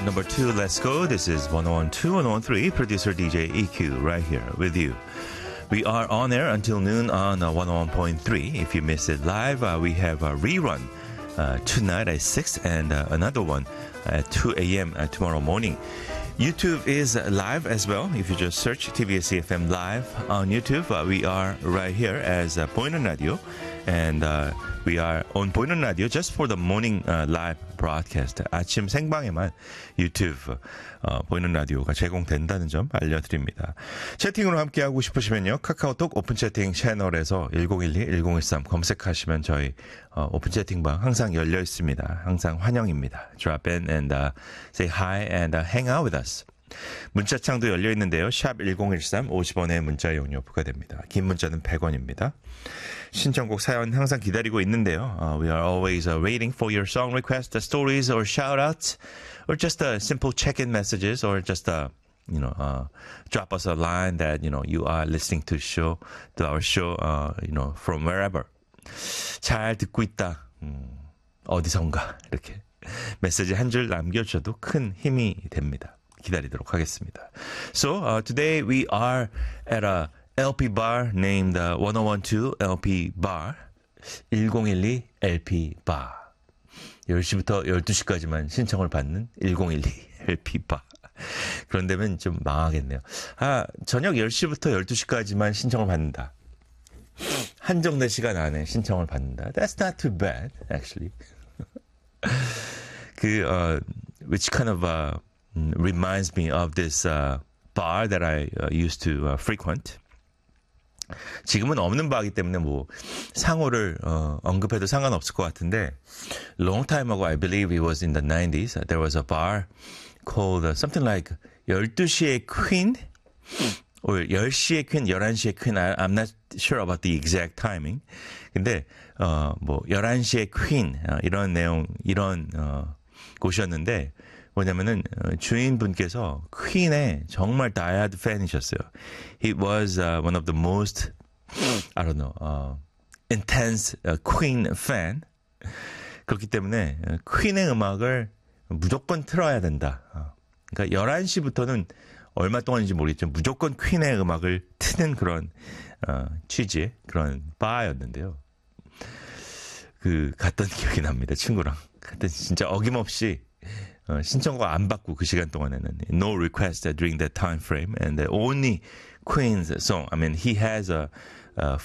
number 2, let's go. This is 1012, 1013, producer DJ EQ right here with you. We are on air until noon on 101.3. If you missed it live, we have a rerun tonight at 6 and another one at 2 a.m. Tomorrow morning. YouTube is live as well. If you just search TBS EFM live on YouTube, we are right here as 보이는 라디오. And we are on 보이는 라디오 just for the morning live broadcast. 아침 생방에만 유튜브 보이는 라디오가 제공된다는 점 알려드립니다. 채팅으로 함께하고 싶으시면요. 카카오톡 오픈 채팅 채널에서 1012-1013 검색하시면 저희 오픈 채팅방 항상 열려 있습니다. 항상 환영입니다. Drop in and say hi and hang out with us. 문자창도 열려 있는데요. 샵 1013 50원의 문자 용료 부과됩니다. 긴 문자는 100원입니다. 신청곡 사연 항상 기다리고 있는데요. We are always waiting for your song requests, stories or shout-outs or just simple check-in messages or just drop us a line that you are listening to our show from wherever. 잘 듣고 있다. 어디선가 이렇게 메시지 한 줄 남겨주셔도 큰 힘이 됩니다. 기다리도록 하겠습니다. So today we are at a LP bar named 1012 LP bar 1012 LP bar 10시부터 12시까지만 신청을 받는 1012 LP bar 그런 데면 좀 망하겠네요. 저녁 10시부터 12시까지만 신청을 받는다. 한정된 시간 안에 신청을 받는다. That's not too bad, actually. Which kind of reminds me of this bar that I used to frequent. 지금은 없는 바이기 때문에 상호를 언급해도 상관없을 것 같은데 long time ago, I believe it was in the 90s, there was a bar called something like 12시의 Queen or 10시의 Queen, 11시의 Queen. I'm not sure about the exact timing. 근데 11시의 Queen 이런 내용 이런 곳이었는데 뭐냐면은 주인분께서 퀸의 정말 diehard 팬이셨어요. He was one of the most, intense Queen fan. 그렇기 때문에 퀸의 음악을 무조건 틀어야 된다. 그러니까 11시부터는 얼마 동안인지 모르겠지만 무조건 퀸의 음악을 트는 그런 취지의 그런 바였는데요. 갔던 기억이 납니다. 친구랑. 그때 진짜 어김없이 신청곡 안 받고 그 시간 동안에는 no request during that time frame and the only Queen's song. I mean, he has a